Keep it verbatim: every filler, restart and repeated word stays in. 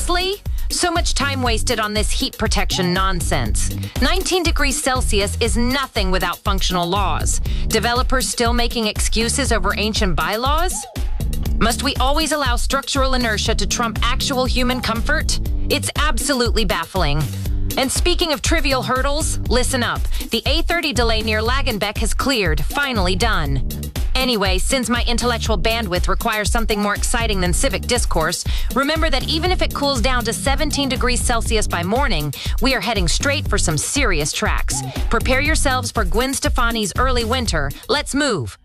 Seriously? So much time wasted on this heat protection nonsense. nineteen degrees Celsius is nothing without functional laws. Developers still making excuses over ancient bylaws? Must we always allow structural inertia to trump actual human comfort? It's absolutely baffling. And speaking of trivial hurdles, listen up. The A thirty delay near Lagenbeck has cleared, finally done. Anyway, since my intellectual bandwidth requires something more exciting than civic discourse, remember that even if it cools down to seventeen degrees Celsius by morning, we are heading straight for some serious tracks. Prepare yourselves for Gwen Stefani's early winter. Let's move.